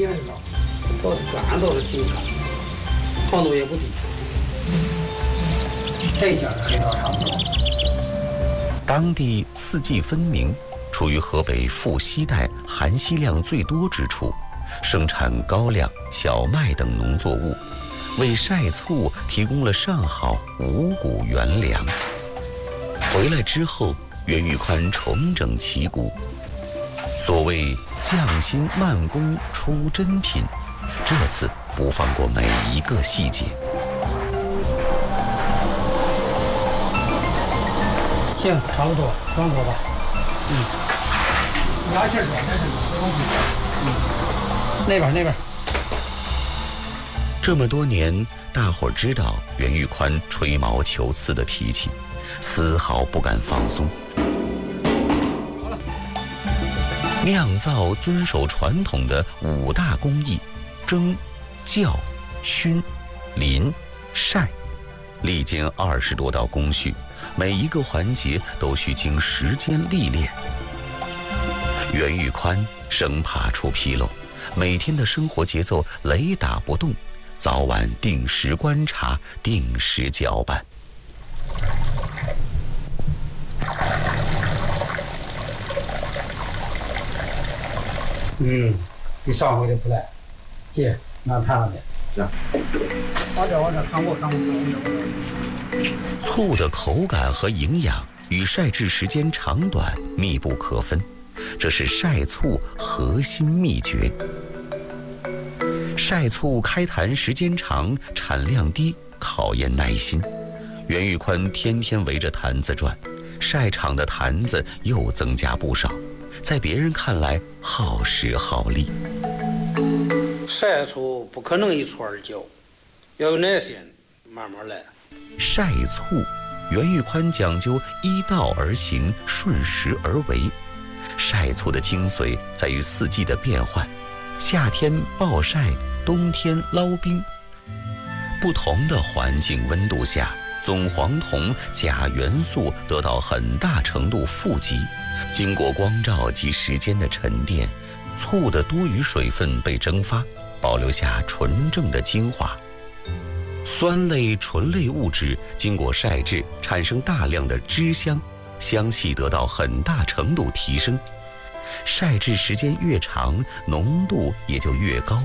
也很少，都是挺干，糖度也不低。这家的黑道差不多。 当地四季分明，处于河北富西带含硒量最多之处，生产高粱、小麦等农作物，为晒醋提供了上好五谷原粮。回来之后，袁玉宽重整旗鼓。所谓匠心慢工出真品，这次不放过每一个细节。 行，差不多，转过吧。压线转开是吗？没关系。那边。 这么多年，大伙儿知道袁玉宽吹毛求疵的脾气，丝毫不敢放松。酿造遵守传统的5大工艺：蒸、酵、熏、淋、晒，历经20多道工序，每一个环节都需经时间历练。袁玉宽生怕出纰漏，每天的生活节奏雷打不动，早晚定时观察，定时搅拌。 比上回的不赖。姐，拿盘子的。行。往这看过。 醋的口感和营养与晒制时间长短密不可分，这是晒醋核心秘诀。晒醋开坛时间长，产量低，考验耐心。袁玉宽天天围着坛子转，晒场的坛子又增加不少，在别人看来耗时耗力。 晒醋不可能一蹴而就，要有耐心，慢慢来。 晒醋，袁玉宽讲究依道而行，顺时而为。晒醋的精髓在于四季的变换，夏天暴晒，冬天捞冰。不同的环境温度下，总黄酮、钾元素得到很大程度富集，经过光照及时间的沉淀，醋的多余水分被蒸发，保留下纯正的精华。酸类、醇类物质经过晒制，产生大量的脂香，香气得到很大程度提升。晒制时间越长，浓度也就越高。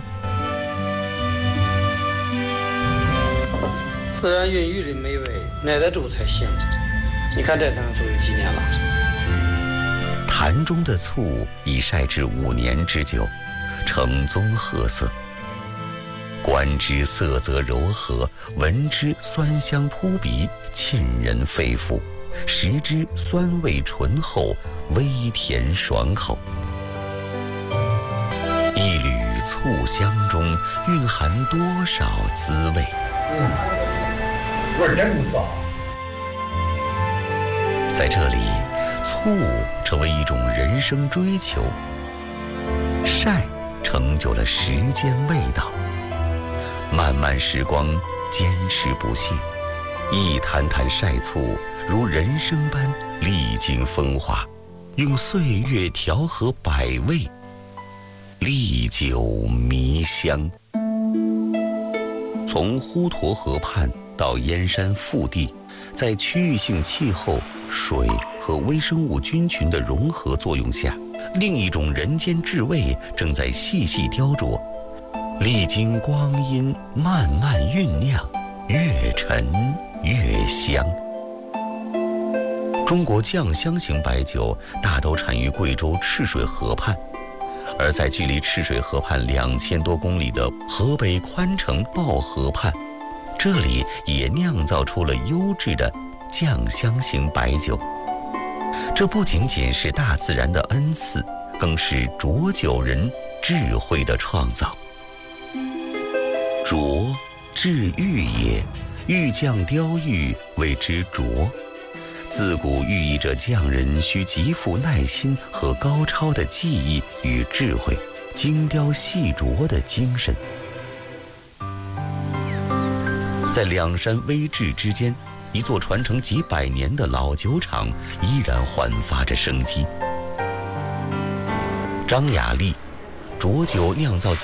自然孕育的美味，耐得住才行。你看这坛醋有几年了？ 坛中的醋已晒制5年之久，呈棕褐色。观之色泽柔和，闻之酸香扑鼻，沁人肺腑；食之酸味醇厚，微甜爽口。一缕醋香中蕴含多少滋味？ 味儿真不错。 在这里，醋成为一种人生追求，晒成就了时间味道。漫漫时光，坚持不懈，一坛坛晒醋如人生般历经风华，用岁月调和百味，历久弥香。从滹沱河畔到燕山腹地，在区域性气候、水和微生物菌群的融合作用下，另一种人间至味正在细细雕琢。历经光阴，慢慢酝酿，越陈越香。中国酱香型白酒大都产于贵州赤水河畔，而在距离赤水河畔2000多公里的河北宽城抱河畔，这里也酿造出了优质的酱香型白酒。这不仅仅是大自然的恩赐，更是浊酒人智慧的创造。浊，治玉也，玉匠雕玉谓之浊。自古寓意着匠人需极富耐心和高超的技艺与智慧，精雕细琢的精神。在两山微峙之间，一座传承几百年的老酒厂依然焕发着生机。张雅丽，浊酒酿造